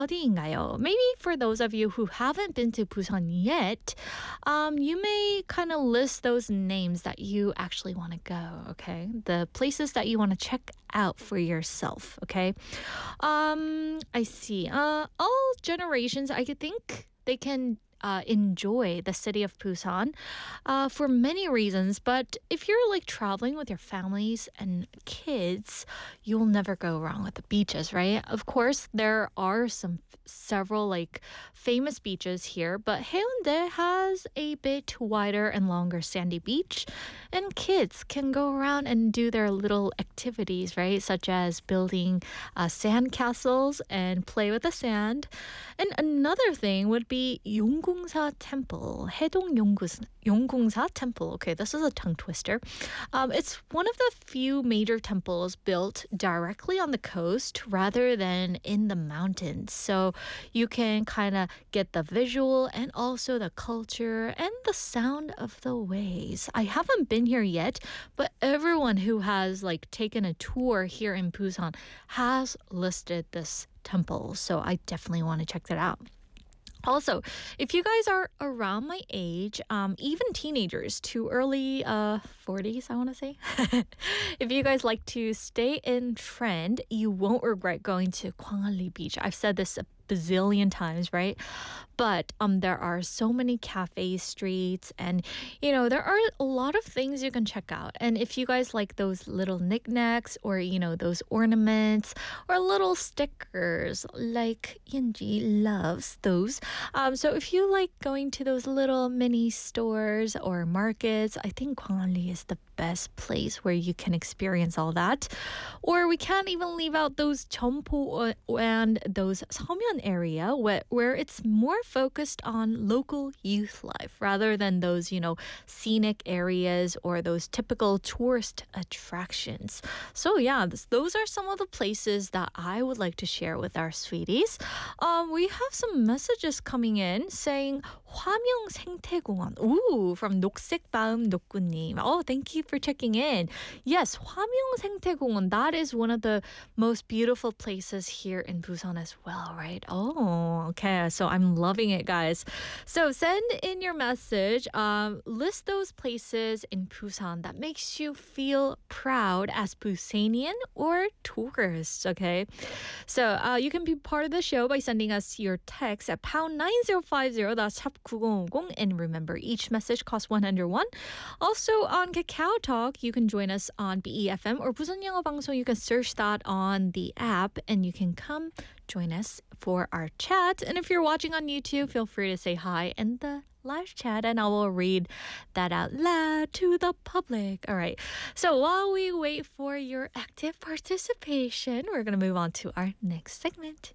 어디인가요? Maybe for those of you who haven't been to Busan yet, you may kind of list those names that you actually want to go, okay? The places that you want to check out for yourself, okay? I see. All generations, I could think they can enjoy the city of Busan for many reasons. But if you're like traveling with your families and kids, you'll never go wrong with the beaches, right? Of course, there are several like famous beaches here, but Haeundae has a bit wider and longer sandy beach, and kids can go around and do their little activities, right? Such as building sand castles and play with the sand. And another thing would be Yonggungsa Temple, Haedong Yonggungsa Temple. Okay, this is a tongue twister. It's one of the few major temples built directly on the coast rather than in the mountains. So you can kind of get the visual and also the culture and the sound of the waves. I haven't been here yet, but everyone who has like taken a tour here in Busan has listed this temple. So I definitely want to check that out. Also, if you guys are around my age, even teenagers to early 40s, I want to say, if you guys like to stay in trend, you won't regret going to Gwangalli Beach. I've said this a bazillion times, right? But there are so many cafe streets and, there are a lot of things you can check out. And if you guys like those little knickknacks or, those ornaments or little stickers, like Yunji loves those. So if you like going to those little mini stores or markets, I think Gwangalli is the best place where you can experience all that. Or we can't even leave out those Cheonpo and those Seomyeon area where it's more focused on local youth life rather than those, scenic areas or those typical tourist attractions. So yeah, those are some of the places that I would like to share with our sweeties. We have some messages coming in saying 화명 생태공원. Ooh, from 녹색바음 녹구님. Oh, thank you for checking in. Yes, 화명 생태공원. That is one of the most beautiful places here in Busan as well, right? Oh, okay. So I'm loving it, guys. So send in your message. List those places in Busan that makes you feel proud as Busanian or tourists, okay? So you can be part of the show by sending us your text at pound 9050. That's 샵 9050. And remember, each message costs 101. Also on Kakao Talk, you can join us on BEFM or Busan 영어 방송. You can search that on the app and you can come join us for our chat. And if you're watching on YouTube, feel free to say hi in the live chat and I will read that out loud to the public. All right. So while we wait for your active participation, we're going to move on to our next segment.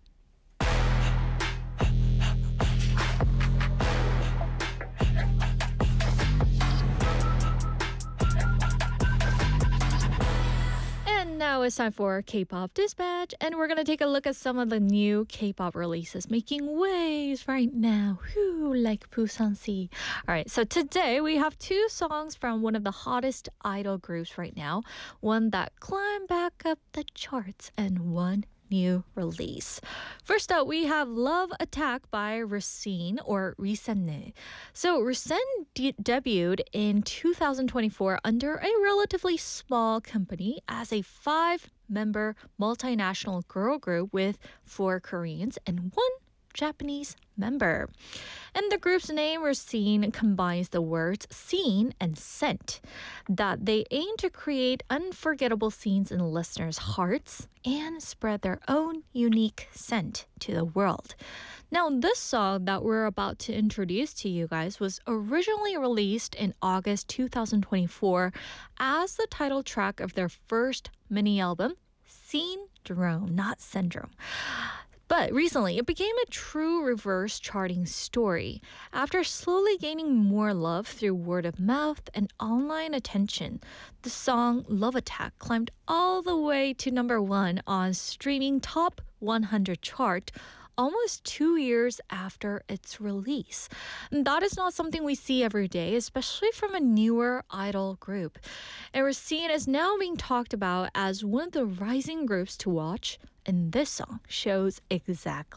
Now it's time for K-pop Dispatch, and we're going to take a look at some of the new K-pop releases making waves right now. Whew, like Busan Sea. All right, so today we have two songs from one of the hottest idol groups right now, one that climbed back up the charts and one new release. First up, we have Love Attack by Racine or Risenne. So Racine debuted in 2024 under a relatively small company as a 5-member multinational girl group with 4 Koreans and 1 Japanese member. And the group's name, Racine, combines the words scene and scent, that they aim to create unforgettable scenes in listeners' hearts and spread their own unique scent to the world. Now, this song that we're about to introduce to you guys was originally released in August 2024 as the title track of their first mini album, Syndrome, not Syndrome. But recently, it became a true reverse charting story. After slowly gaining more love through word of mouth and online attention, the song Love Attack climbed all the way to number 1 on streaming top 100 chart almost 2 years after its release. And that is not something we see every day, especially from a newer idol group. And Racine is now being talked about as one of the rising groups to watch, and this song shows exactly.